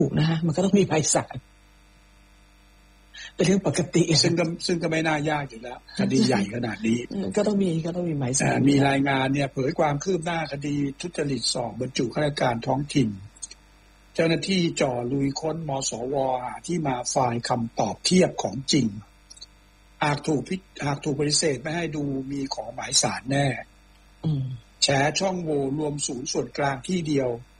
ถูกนะฮะมันก็ต้องมีหมายศาลเป็นเรื่องปกติซึ่งก็ไม่น่ายากอยู่แล้วคดีใหญ่ขนาดนี้ก็ต้องมีหมายศาลมีรายงานเนี่ยเผยความคืบหน้าคดีทุจริตสอบบรรจุข้าราชการท้องถิ่นเจ้าหน้าที่จ่อลุยค้นมสวที่มาไฟล์คำตอบเทียบของจริงหากถูกปฏิเสธไม่ให้ดูมีขอหมายศาลแน่แฉช่องโหว่รวมศูนย์ส่วนกลางที่เดียว